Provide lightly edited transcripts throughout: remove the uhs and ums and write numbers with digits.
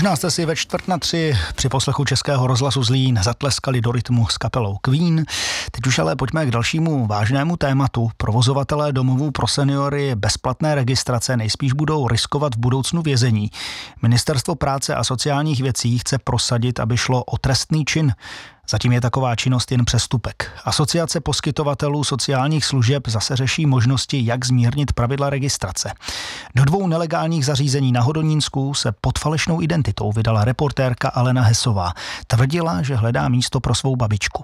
Možná jste si ve 2:45 při poslechu Českého rozhlasu Zlín zatleskali do rytmu s kapelou Queen. Teď už ale pojďme k dalšímu vážnému tématu. Provozovatelé domovů pro seniory bezplatné registrace nejspíš budou riskovat v budoucnu vězení. Ministerstvo práce a sociálních věcí chce prosadit, aby šlo o trestný čin. Zatím je taková činnost jen přestupek. Asociace poskytovatelů sociálních služeb zase řeší možnosti, jak zmírnit pravidla registrace. Do 2 nelegálních zařízení na Hodonínsku se pod falešnou identitou vydala reportérka Alena Hesová. Tvrdila, že hledá místo pro svou babičku.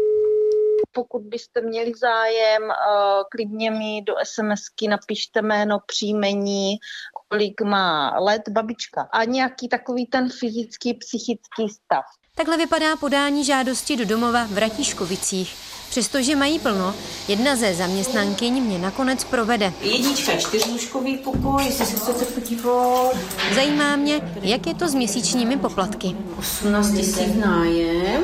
Pokud byste měli zájem, klidně mi do SMSky napište jméno, příjmení, kolik má let babička a nějaký takový ten fyzický, psychický stav. Takhle vypadá podání žádosti do domova v Ratíškovicích. Přestože mají plno, jedna ze zaměstnankyň mě nakonec provede. 1, 4lůžkový pokoj, jestli se chcete podívat. Zajímá mě, jak je to s měsíčními poplatky. 18 000 nájem.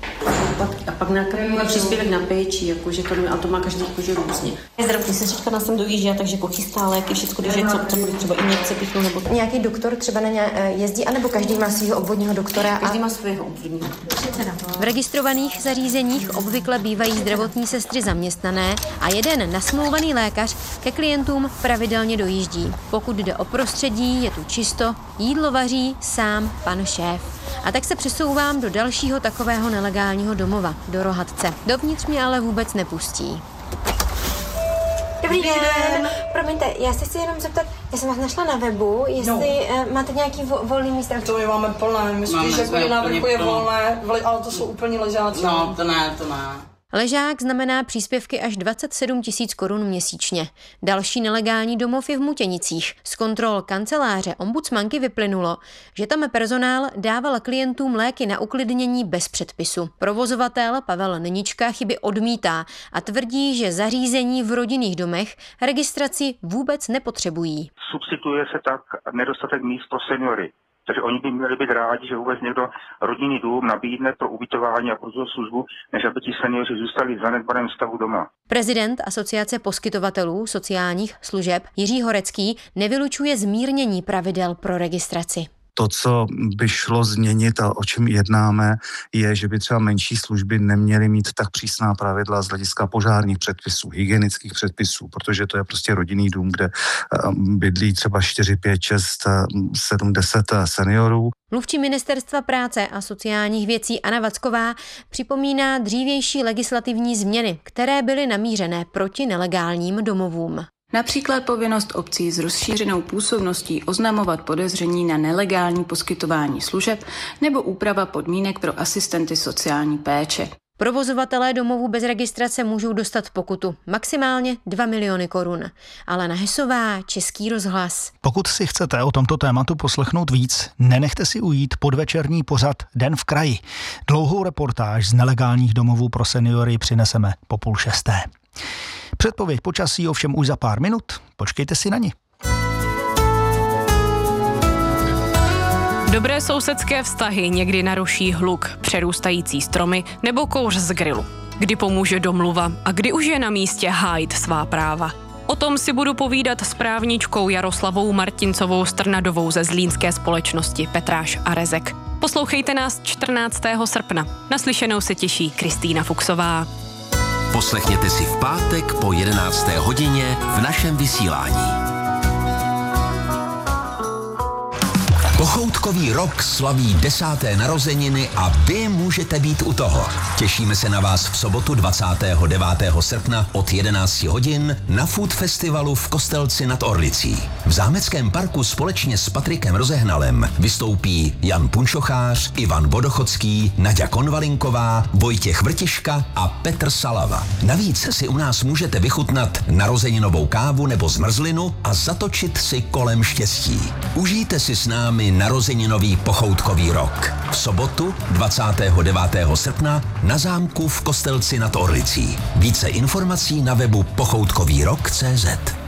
A pak nakrajíme příspěvek na péči, jakože to má každý jakože různě. Zdravotní sestřička nás sem dojíždí, takže pochystá léky, všechno, když je co bude třeba injekce píchnout nebo... Nějaký doktor třeba na ně jezdí, anebo každý má svého obvodního doktora? Každý má svého obvodního. V registrovaných zařízeních obvykle bývají zdravotní sestry zaměstnané a jeden nasmlouvaný lékař ke klientům pravidelně dojíždí. Pokud jde o prostředí, je tu čisto, jídlo vaří sám pan šéf. A tak se přesouvám do dalšího takového nelegálního domova, do Rohatce. Dovnitř mě ale vůbec nepustí. Dobrý den. Promiňte, já se chci jenom zeptat, já jsem vás našla na webu, jestli máte nějaký volný místa. To my máme plné, my spíš jako na vrchu je volné, ale to jsou úplně ležáci. No, to ne. Ležák znamená příspěvky až 27 000 korun měsíčně. Další nelegální domov je v Mutěnicích. Z kontrol kanceláře ombudsmanky vyplynulo, že tam personál dával klientům léky na uklidnění bez předpisu. Provozovatel Pavel Nenička chyby odmítá a tvrdí, že zařízení v rodinných domech registraci vůbec nepotřebují. Substituje se tak nedostatek míst pro seniory. Takže oni by měli být rádi, že vůbec někdo rodinný dům nabídne pro ubytování a pro službu, než aby ti seniori zůstali v zanedbaném stavu doma. Prezident Asociace poskytovatelů sociálních služeb Jiří Horecký nevylučuje zmírnění pravidel pro registraci. To, co by šlo změnit a o čem jednáme, je, že by třeba menší služby neměly mít tak přísná pravidla z hlediska požárních předpisů, hygienických předpisů, protože to je prostě rodinný dům, kde bydlí třeba 4, 5, 6, 7, 10 seniorů. Mluvčí Ministerstva práce a sociálních věcí Anna Vacková připomíná dřívější legislativní změny, které byly namířené proti nelegálním domovům. Například povinnost obcí s rozšířenou působností oznamovat podezření na nelegální poskytování služeb nebo úprava podmínek pro asistenty sociální péče. Provozovatelé domovů bez registrace můžou dostat pokutu maximálně 2 miliony korun. Alena Hesová, Český rozhlas. Pokud si chcete o tomto tématu poslechnout víc, nenechte si ujít podvečerní pořad Den v kraji. Dlouhou reportáž z nelegálních domovů pro seniory přineseme po 5:30. Předpověď počasí ovšem už za pár minut. Počkejte si na ni. Dobré sousedské vztahy někdy naruší hluk, přerůstající stromy nebo kouř z grilu. Kdy pomůže domluva a kdy už je na místě hájit svá práva. O tom si budu povídat s právničkou Jaroslavou Martincovou Strnadovou ze zlínské společnosti Petráš a Rezek. Poslouchejte nás 14. srpna. Naslyšenou se těší Kristýna Fuchsová. Poslechněte si v pátek po 11. hodině v našem vysílání. Pochoutkový rok slaví 10. narozeniny a vy můžete být u toho. Těšíme se na vás v sobotu 29. srpna od 11 hodin na Food Festivalu v Kostelci nad Orlicí. V Zámeckém parku společně s Patrikem Rozehnalem vystoupí Jan Punčochář, Ivan Vodochodský, Naďa Konvalinková, Vojtěch Vrtiška a Petr Salava. Navíc si u nás můžete vychutnat narozeninovou kávu nebo zmrzlinu a zatočit si kolem štěstí. Užijte si s námi narozeninový pochoutkový rok. V sobotu 29. srpna na zámku v Kostelci nad Orlicí. Více informací na webu pochoutkovýrok.cz.